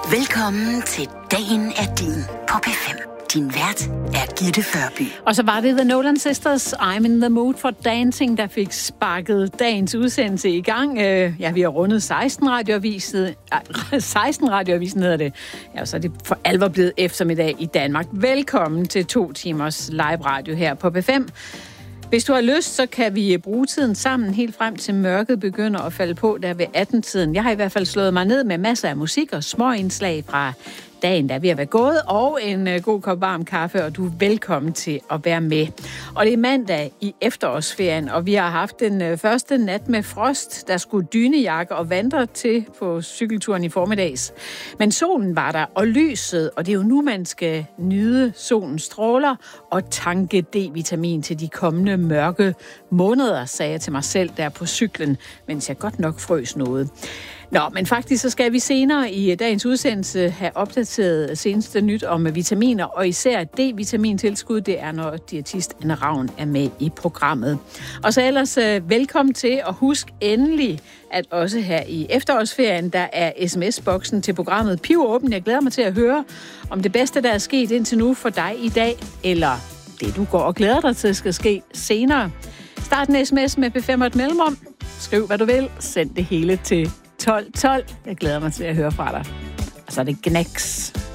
Velkommen til Dagen er din på P5. Din vært er Gitte Førby. Og så var det The Nolan Sisters, I'm in the mood for dancing, der fik sparket dagens udsendelse i gang. Vi har rundet 16 radioavisen hedder det. Ja, så er det for alvor blevet eftermiddag i Danmark. Velkommen til 2 timers live radio her på P5. Hvis du har lyst, så kan vi bruge tiden sammen helt frem til mørket begynder at falde på der ved 18-tiden. Jeg har i hvert fald slået mig ned med masser af musik og små indslag fra dagen, der er ved at være gået, og en god kop varm kaffe, og du er velkommen til at være med. Og det er mandag i efterårsferien, og vi har haft den første nat med frost, der skulle dynejakke og vandre til på cykelturen i formiddags. Men solen var der, og lyset, og det er jo nu, man skal nyde solens stråler og tanke D-vitamin til de kommende mørke måneder, sagde jeg til mig selv der på cyklen, mens jeg godt nok frøs noget. Nå, men faktisk så skal vi senere i dagens udsendelse have opdateret seneste nyt om vitaminer, og især D-vitamintilskud, det er, når diætist Anne Ravn er med i programmet. Og så ellers velkommen til, og husk endelig, at også her i efterårsferien, der er sms-boksen til programmet pivåben. Jeg glæder mig til at høre om det bedste, der er sket indtil nu for dig i dag, eller det, du går og glæder dig til, skal ske senere. Start en sms med P5 og et mellemrum. Skriv, hvad du vil. Send det hele til 1212. Jeg glæder mig til at høre fra dig. Og så er det Gnacks.